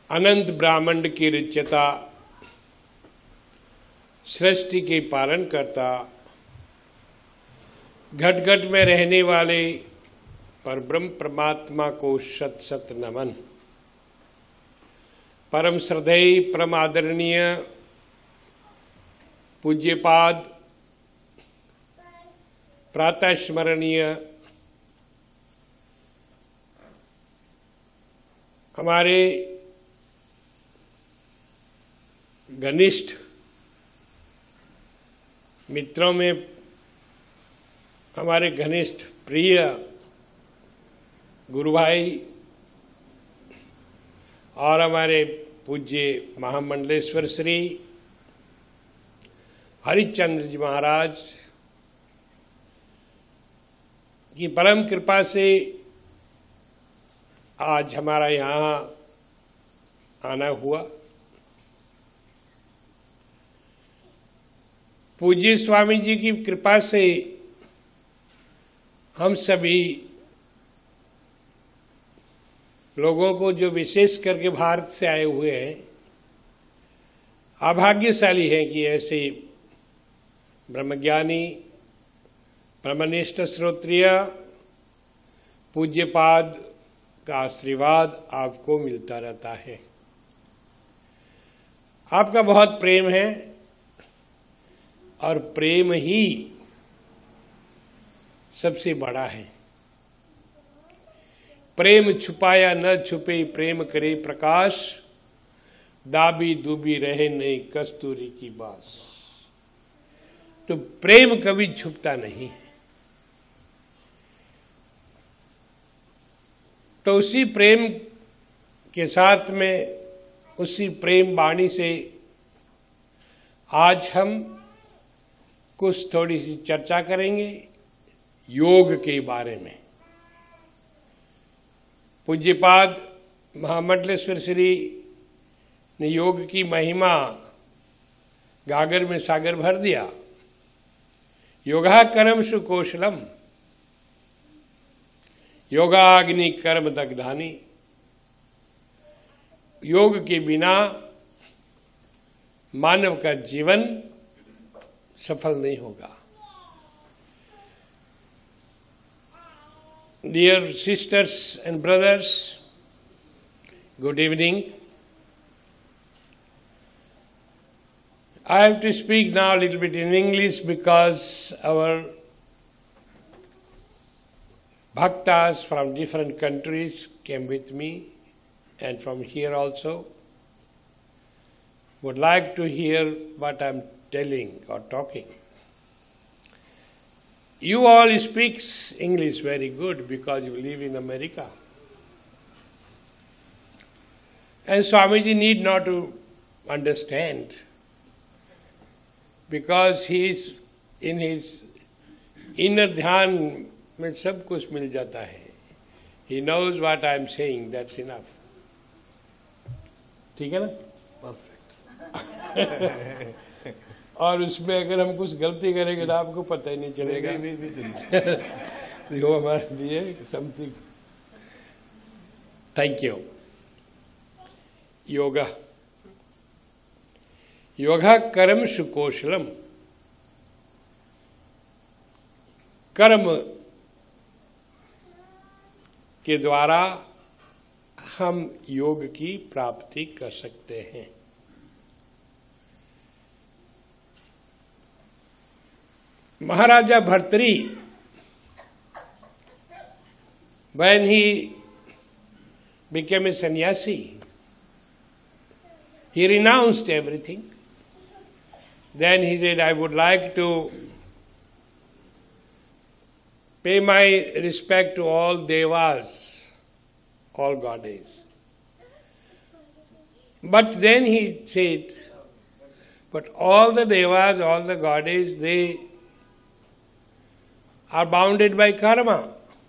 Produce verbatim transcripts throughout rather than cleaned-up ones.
अनंत ब्रह्मांड की रचयिता, सृष्टि के पालन करता, घट घट में रहने वाले परब्रह्म परमात्मा को शत शत नमन। परम श्रद्धेय, परम आदरणीय पूज्यपाद, प्रातः स्मरणीय हमारे घनिष्ठ मित्रों में हमारे घनिष्ठ प्रिय गुरु भाई और हमारे पूज्य महामंडलेश्वर श्री हरिश्चंद्र जी महाराज की परम कृपा से आज हमारा यहाँ आना हुआ। पूज्य स्वामी जी की कृपा से हम सभी लोगों को, जो विशेष करके भारत से आए हुए हैं, अभाग्यशाली हैं कि ऐसे ब्रह्मज्ञानी, ब्रह्मनिष्ठ श्रोत्रिय पूज्यपाद का आशीर्वाद आपको मिलता रहता है। आपका बहुत प्रेम है और प्रेम ही सबसे बड़ा है। प्रेम छुपाया न छुपे, प्रेम करे प्रकाश, दाबी दुबी रहे नहीं कस्तूरी की बास। तो प्रेम कभी छुपता नहीं। तो उसी प्रेम के साथ में, उसी प्रेम वाणी से आज हम कुछ थोड़ी सी चर्चा करेंगे योग के बारे में। पूज्यपाद महामंडलेश्वर श्री ने योग की महिमा गागर में सागर भर दिया। योगा कर्म सुकौशलम, योगाग्नि कर्म दग्धानी। योग के बिना मानव का जीवन सफल नहीं होगा। Dear sisters and brothers, good evening. I have to speak now a little bit in English because our bhaktas from different countries came with me, and from here also would like to hear what I am telling or talking. You all speak English very good because you live in America. And Swamiji need not to understand because he is in his inner dhyan में सब कुछ मिल जाता है. He knows what I am saying, that's enough. ठीक है ना? Perfect. और उसमें अगर हम कुछ गलती करेंगे तो आपको पता ही नहीं चलेगा. नहीं, नहीं, नहीं. जो हमारे लिए something. Thank you. Yoga yoga कर्म सुकौशलम. कर्म के द्वारा हम योग की प्राप्ति कर सकते हैं. महाराजा भर्तृ, when he became a sannyasi, he renounced everything. Then he said, I would like to pay my respect to all devas, all goddesses. But then he said, but all the devas, all the goddesses, they are bounded by karma.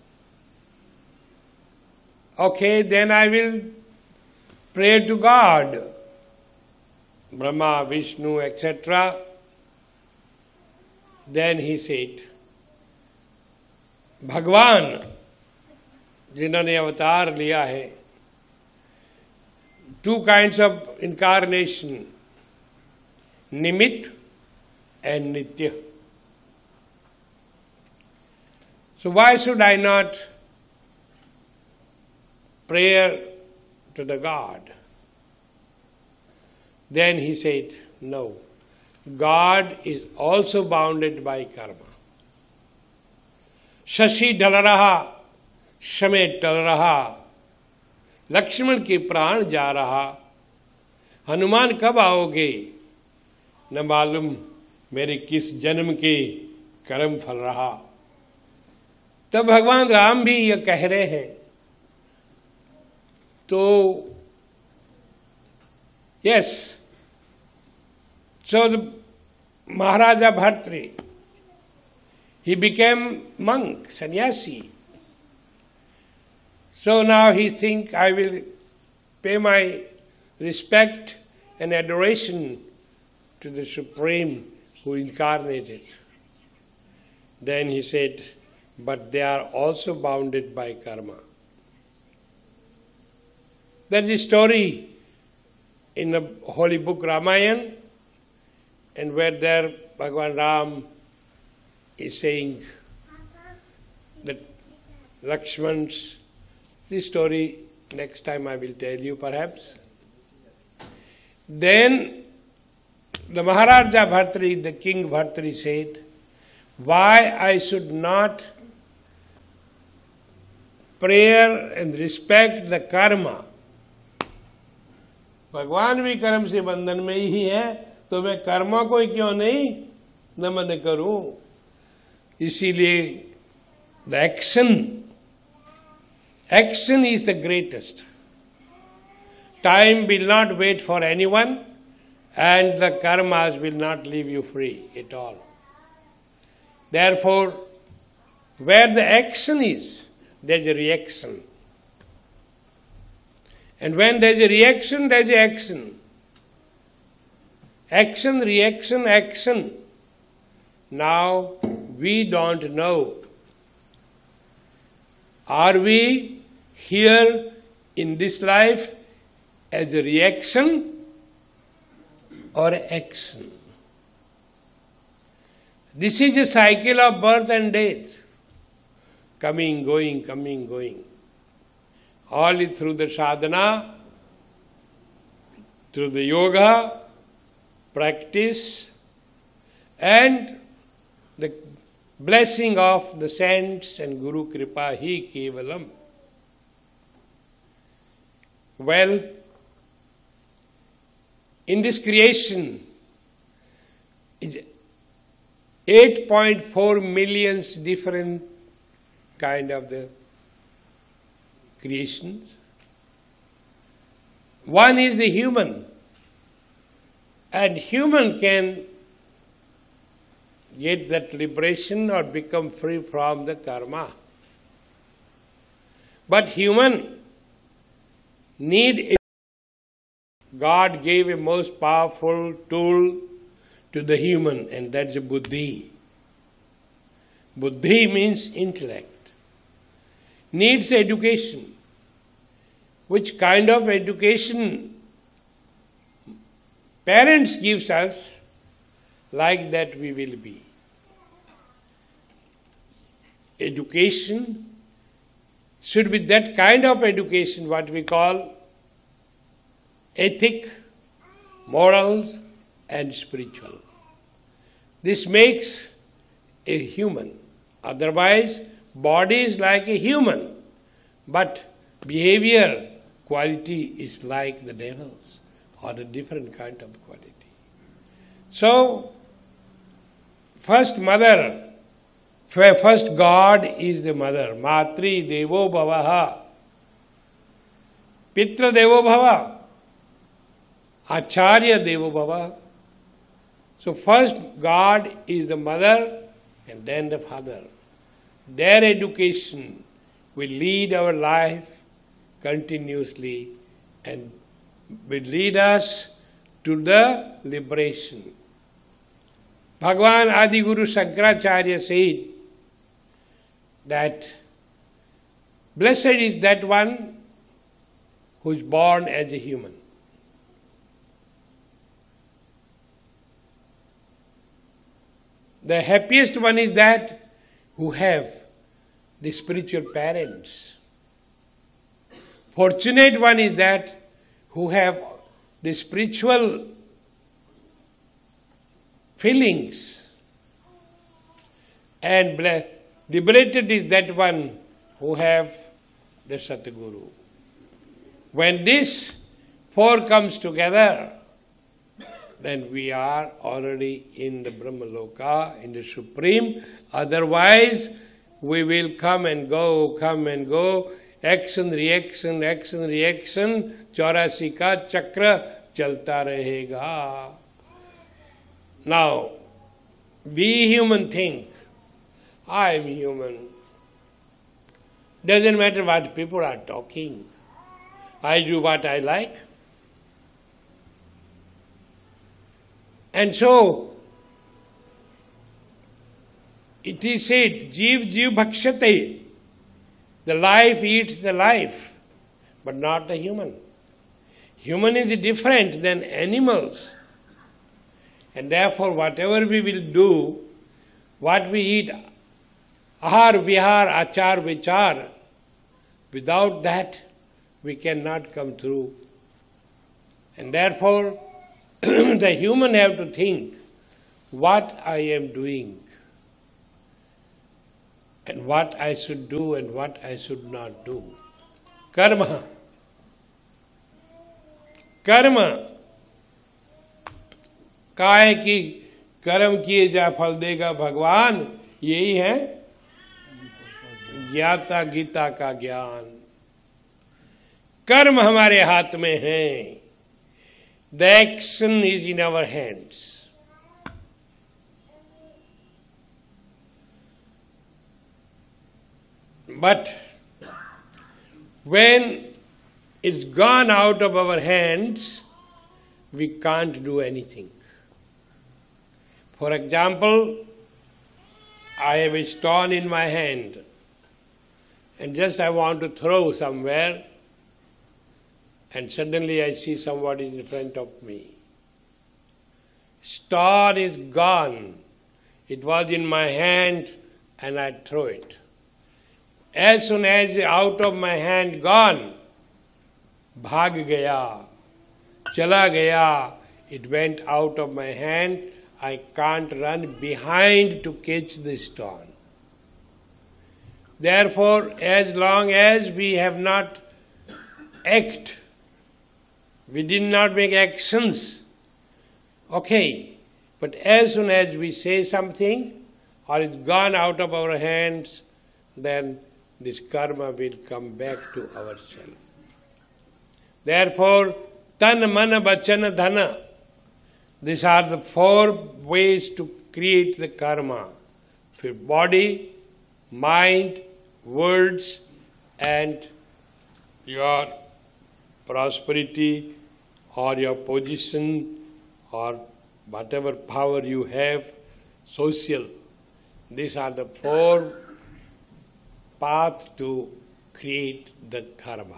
Okay, then I will pray to God, Brahma, Vishnu, et cetera. Then he said, भगवान जिन्होंने अवतार लिया है, two kinds of incarnation, Nimit and Nitya. So why should I not pray to the God? Then he said, no. God is also bounded by karma. Shashi ढल रहा, समय टल रहा, लक्ष्मण के प्राण जा रहा, हनुमान कब आओगे? न मालूम मेरे किस जन्म के कर्म फल रहा। तब भगवान राम भी ये कह रहे हैं। तो yes, so the Maharaja Bhartri, he became monk, sannyasi. So now he thinks, I will pay my respect and adoration to the Supreme who incarnated. Then he said, but they are also bounded by karma. There is a story in the holy book Ramayana, and where there Bhagavan Ram is saying that Lakshman's, this story next time I will tell you perhaps. Then the Maharaja Bhartri, the King Bhartri said, why I should not prayer and respect the karma. भगवान भी कर्म से बंधन में ही है, तो मैं कर्मा को क्यों नहीं नमन करूं? इसीलिए the action, action is the greatest. Time will not wait for anyone, and the karmas will not leave you free at all. Therefore, where the action is, there is a reaction. And when there is a reaction, there is a action. Action, reaction, action. Now, we don't know. Are we here in this life as a reaction or action? This is a cycle of birth and death. Coming, going, coming, going. All through the sadhana, through the yoga, practice, and the blessing of the saints and Guru Kripa hi kevalam. Well, in this creation, eight point four million different kind of the creations. One is the human, and human can get that liberation or become free from the karma. But human need a God gave a most powerful tool to the human, and that's a buddhi. Buddhi means intellect. Needs education. Which kind of education parents gives us, like that we will be. Education should be that kind of education, what we call ethic, morals, and spiritual. This makes a human. Otherwise, body is like a human, but behavior, quality is like the devil's, or a different kind of quality. So, first mother, first God is the mother. Matri devo bhavaha. Pitra devo bhava. Acharya devo bhava. So first God is the mother and then the father. Their education will lead our life continuously and will lead us to the liberation. Bhagavan Adi Guru Shankaracharya said that blessed is that one who is born as a human. The happiest one is that who have the spiritual parents. Fortunate one is that who have the spiritual feelings. And liberated is that one who have the Satguru. When this four comes together, then we are already in the Brahmaloka, in the Supreme. Otherwise, we will come and go, come and go, action, reaction, action, reaction, चौरासी का चक्र चलता रहेगा. Now, we human think, I am human. Doesn't matter what people are talking. I do what I like. And so, it is said, Jeev Jeev Bhakshate. The life eats the life, but not the human. Human is different than animals. And therefore, whatever we will do, what we eat, ahar, vihar, achar, vichar, without that, we cannot come through. And therefore, the human have to think what I am doing and what I should do and what I should not do. Karma. Karma. काय की कर्म किए जा फल देगा भगवान, यही है ज्ञाता गीता का ज्ञान. कर्म हमारे हाथ में है. The action is in our hands. But when it's gone out of our hands, we can't do anything. For example, I have a stone in my hand and just I want to throw somewhere, and suddenly I see somebody in front of me. Stone is gone. It was in my hand and I throw it. As soon as out of my hand gone, bhag gaya, chala gaya, it went out of my hand. I can't run behind to catch the stone. Therefore, as long as we have not act, we did not make actions, okay, but as soon as we say something or it's gone out of our hands, then this karma will come back to ourselves. Therefore, tan, mana, vachana, dhana, these are the four ways to create the karma. For body, mind, words, and your prosperity or your position or whatever power you have, social. These are the four paths to create the karma.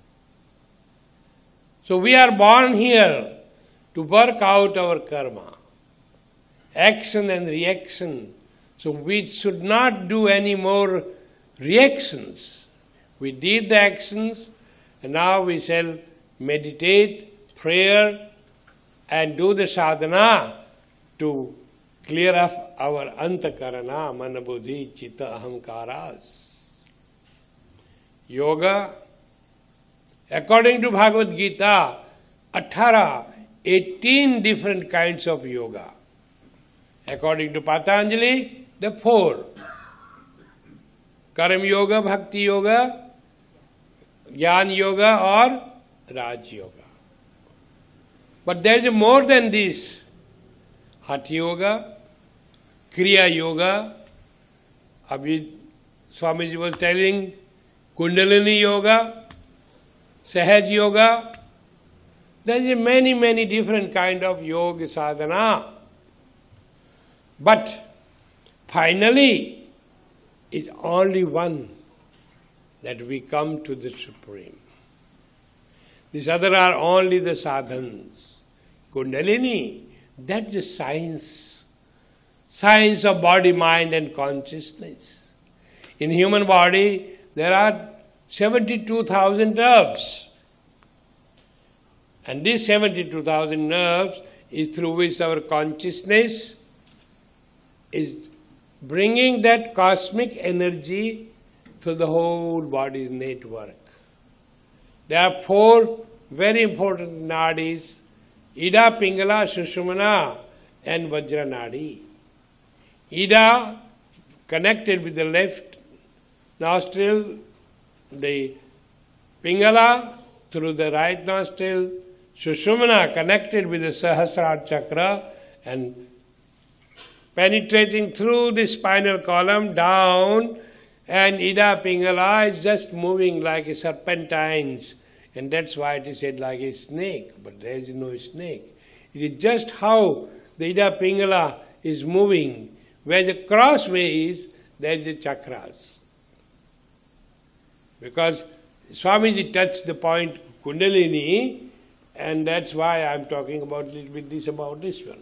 So we are born here to work out our karma, action and reaction. So we should not do any more reactions. We did the actions, and now we shall meditate, prayer, and do the sadhana to clear up our antakarana, manabuddhi, chitta, ahamkaras. Yoga, according to Bhagavad Gita, eighteen, eighteen different kinds of yoga. According to Patanjali, the four. Karma yoga, bhakti yoga, jnana yoga or raj yoga. But there is more than this. Hatha yoga, kriya yoga. Abhi Swamiji was telling Kundalini yoga, Sahaj yoga. There is many, many different kind of yoga sadhana. But finally, it's only one that we come to the Supreme. These other are only the sadhans. Kundalini, that's the science. science of body, mind and consciousness. In human body, there are seventy-two thousand nerves. And these seventy-two thousand nerves is through which our consciousness is bringing that cosmic energy to the whole body's network. There are four very important nadis, Ida, Pingala, Sushumna and Vajra Nadi. Ida connected with the left nostril, the Pingala through the right nostril, Sushumna connected with the Sahasrara chakra and penetrating through the spinal column down, and Ida Pingala is just moving like a serpentines, and that's why it is said like a snake, but there is no snake. It is just how the Ida Pingala is moving. Where the crossway is, there is the chakras. Because Swamiji touched the point Kundalini, and that's why I am talking about a little bit this about this one.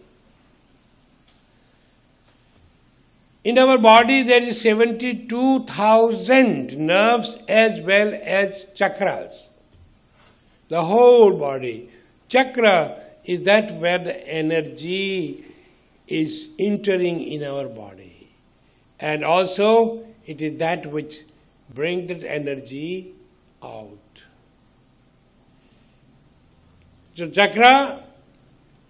In our body there is seventy-two thousand nerves as well as chakras. The whole body. Chakra is that where the energy is entering in our body. And also it is that which brings that energy out. So chakra